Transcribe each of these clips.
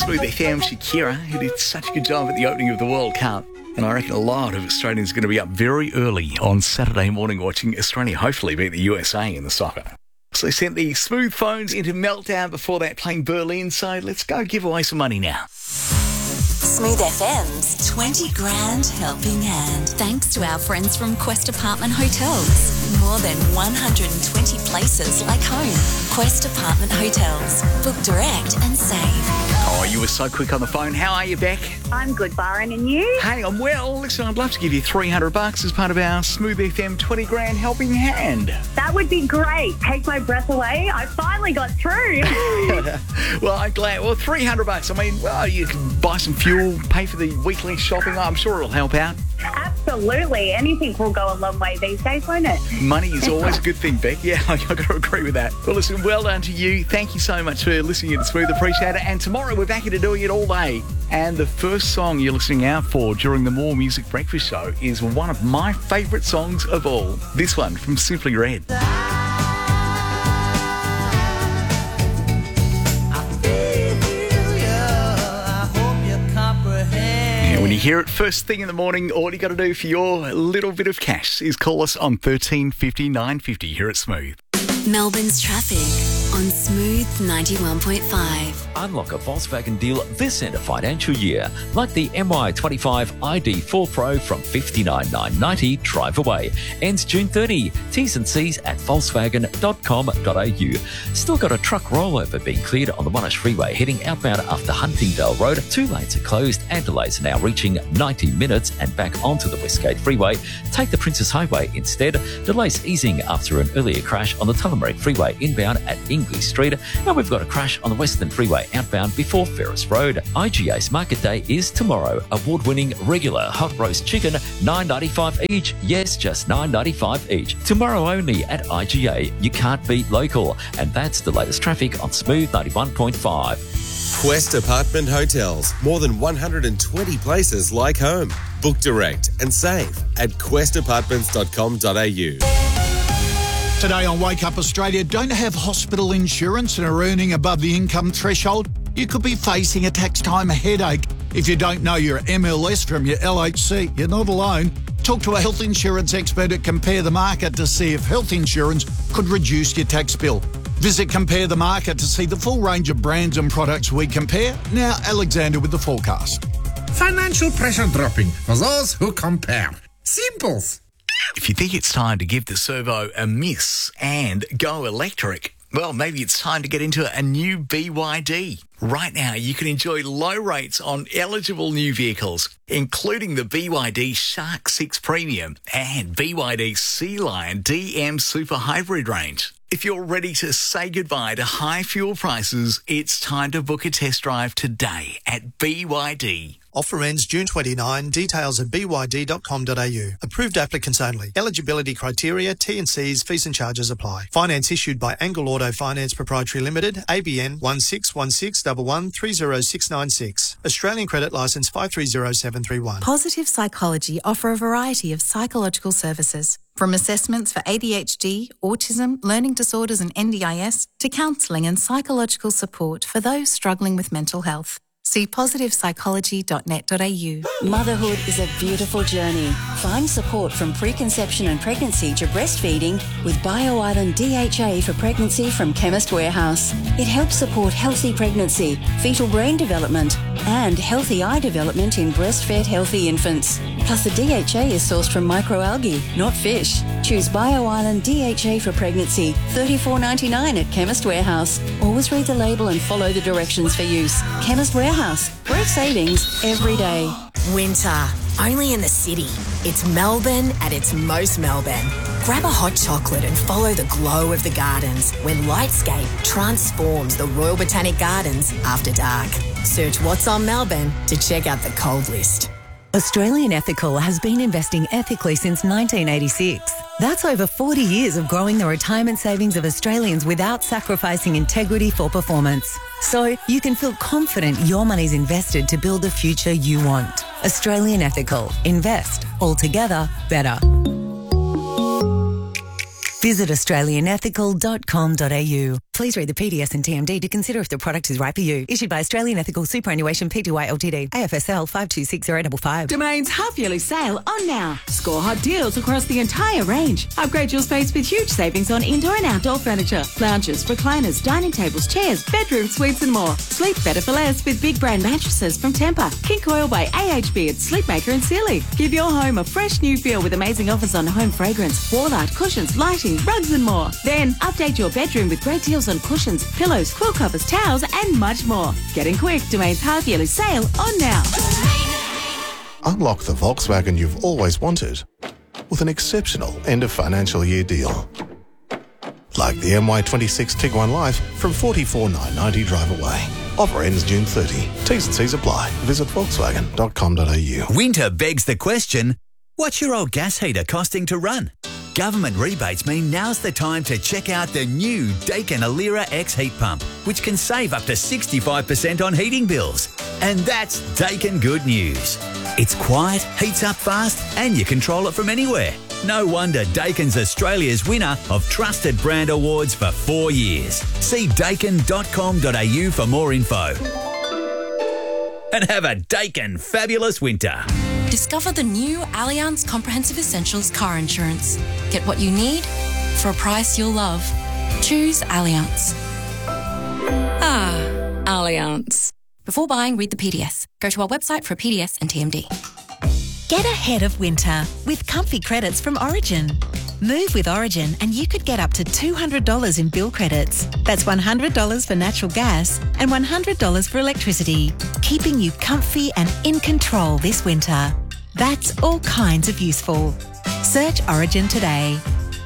Smooth FM, Shakira, who did such a good job at the opening of the World Cup. And I reckon a lot of Australians are going to be up very early on Saturday morning watching Australia hopefully beat the USA in the soccer. So they sent the Smooth phones into meltdown before that playing Berlin, so let's go give away some money now. Smooth FM's 20 grand helping hand. Thanks to our friends from Quest Apartment Hotels. More than 120 places like home. Quest Apartment Hotels. Book direct and save. Oh, you were so quick on the phone. How are you, Beck? I'm good, Byron, and you? Hey, I'm well. Listen, I'd love to give you $300 as part of our Smooth FM 20 grand helping hand. That would be great. Take my breath away. I finally got through. Well, I'm glad. Well, $300. I mean, well, you can buy some fuel, pay for the weekly shopping. I'm sure it'll help out. Absolutely. Anything will go a long way these days, won't it? Money is always a good thing, Beck. Yeah, I've got to agree with that. Well, listen, well done to you. Thank you so much for listening to Smooth. Appreciate it. And tomorrow we're back into doing it all day. And the first song you're listening out for during the More Music Breakfast Show is one of my favourite songs of all. This one from Simply Red. When you hear it first thing in the morning, all you got to do for your little bit of cash is call us on 1350 950 here at Smooth. Melbourne's traffic on Smooth 91.5. Unlock a Volkswagen deal this end of financial year, like the MY25 ID4 Pro from $59,990 drive away. Ends June 30. T's and C's at volkswagen.com.au. Still got a truck rollover being cleared on the Monash Freeway heading outbound after Huntingdale Road. 2 lanes are closed and delays are now reaching 90 minutes and back onto the Westgate Freeway. Take the Princess Highway instead. Delays easing after an earlier crash on the Tullamarine Freeway inbound at English Street. Now we've got a crash on the Western Freeway outbound before Ferris Road. IGA's Market Day is tomorrow. Award-winning regular hot roast chicken, $9.95 each. Yes, just $9.95 each. Tomorrow only at IGA. You can't beat local. And that's the latest traffic on Smooth 91.5. Quest Apartment Hotels. More than 120 places like home. Book direct and save at questapartments.com.au. Today on Wake Up Australia, don't have hospital insurance and are earning above the income threshold? You could be facing a tax time headache. If you don't know your MLS from your LHC, you're not alone. Talk to a health insurance expert at Compare the Market to see if health insurance could reduce your tax bill. Visit Compare the Market to see the full range of brands and products we compare. Now, Alexander with the forecast. Financial pressure dropping for those who compare. Simples. If you think it's time to give the servo a miss and go electric, well, maybe it's time to get into a new BYD. Right now, you can enjoy low rates on eligible new vehicles, including the BYD Shark 6 Premium and BYD Sea Lion DM Super Hybrid range. If you're ready to say goodbye to high fuel prices, it's time to book a test drive today at BYD. Offer ends June 29. Details at byd.com.au. Approved applicants only. Eligibility criteria, T&Cs, fees and charges apply. Finance issued by Angle Auto Finance Proprietary Limited, ABN 161611309696. Australian Credit Licence 530731. Positive Psychology offer a variety of psychological services, from assessments for ADHD, autism, learning disorders and NDIS, to counselling and psychological support for those struggling with mental health. See positivepsychology.net.au. Motherhood is a beautiful journey. Find support from preconception and pregnancy to breastfeeding with BioIsland DHA for pregnancy from Chemist Warehouse. It helps support healthy pregnancy, fetal brain development, and healthy eye development in breastfed healthy infants. Plus, the DHA is sourced from microalgae, not fish. Choose BioIsland DHA for pregnancy, $34.99 at Chemist Warehouse. Always read the label and follow the directions for use. Chemist Warehouse. Great savings every day. Winter, only in the city. It's Melbourne at its most Melbourne. Grab a hot chocolate and follow the glow of the gardens when Lightscape transforms the Royal Botanic Gardens after dark. Search What's on Melbourne to check out the cold list. Australian Ethical has been investing ethically since 1986. That's over 40 years of growing the retirement savings of Australians without sacrificing integrity for performance. So you can feel confident your money's invested to build the future you want. Australian Ethical. Invest. Altogether better. Visit australianethical.com.au. Please read the PDS and TMD to consider if the product is right for you. Issued by Australian Ethical Superannuation Pty Ltd. AFSL 526055. Domain's half-yearly sale on now. Score hot deals across the entire range. Upgrade your space with huge savings on indoor and outdoor furniture, lounges, recliners, dining tables, chairs, bedroom suites and more. Sleep better for less with big brand mattresses from Tempur, King Coil by AHB at Sleepmaker and Sealy. Give your home a fresh new feel with amazing offers on home fragrance, wall art, cushions, lighting, rugs and more. Then update your bedroom with great deals on cushions, pillows, quilt covers, towels and much more. Get in quick. Domain's half-yearly sale on now. Unlock the Volkswagen you've always wanted with an exceptional end of financial year deal. Like the MY26 Tiguan Life from $44,990 drive away. Offer ends June 30. T's and C's apply. Visit volkswagen.com.au. Winter begs the question, what's your old gas heater costing to run? Government rebates mean now's the time to check out the new Daikin Alira X heat pump, which can save up to 65% on heating bills. And that's Daikin good news. It's quiet, heats up fast, and you control it from anywhere. No wonder Daikin's Australia's winner of Trusted Brand Awards for 4 years. See daikin.com.au for more info. And have a Daikin fabulous winter. Discover the new Allianz Comprehensive Essentials car insurance. Get what you need for a price you'll love. Choose Allianz. Allianz. Before buying, read the PDS. Go to our website for a PDS and TMD. Get ahead of winter with comfy credits from Origin. Move with Origin and you could get up to $200 in bill credits. That's $100 for natural gas and $100 for electricity, keeping you comfy and in control this winter. That's all kinds of useful. Search Origin today.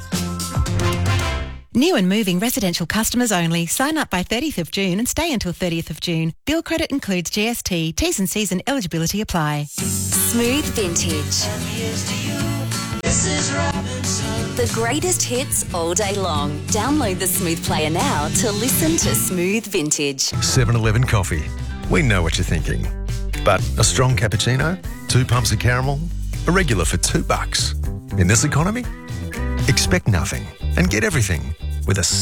New and moving residential customers only. Sign up by 30th of June and stay until 30th of June. Bill credit includes GST. T's and C's and eligibility apply. Smooth Vintage. The greatest hits all day long. Download the Smooth Player now to listen to Smooth Vintage. 7-Eleven coffee. We know what you're thinking. But a strong cappuccino, 2 pumps of caramel, a regular for $2. In this economy, expect nothing and get everything with a